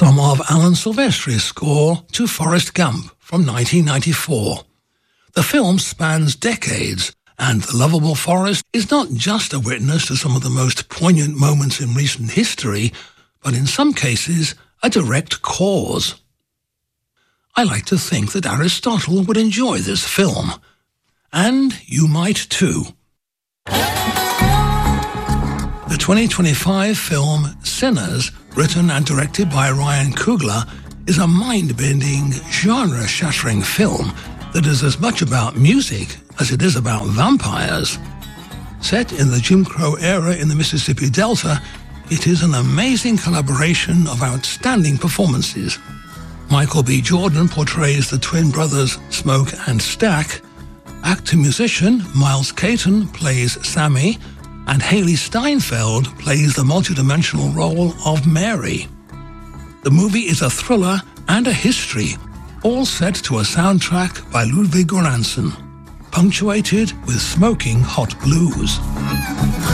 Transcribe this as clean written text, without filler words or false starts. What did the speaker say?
some of Alan Silvestri's score to Forrest Gump from 1994. The film spans decades, and the lovable Forrest is not just a witness to some of the most poignant moments in recent history, but in some cases, a direct cause. I like to think that Aristotle would enjoy this film. And you might too. The 2025 film Sinners, written and directed by Ryan Coogler, is a mind-bending, genre-shattering film that is as much about music as it is about vampires. Set in the Jim Crow era in the Mississippi Delta, it is an amazing collaboration of outstanding performances. Michael B. Jordan portrays the twin brothers Smoke and Stack. Actor-musician Miles Caton plays Sammy, and Haley Steinfeld plays the multidimensional role of Mary. The movie is a thriller and a history, all set to a soundtrack by Ludwig Göransson, punctuated with smoking hot blues.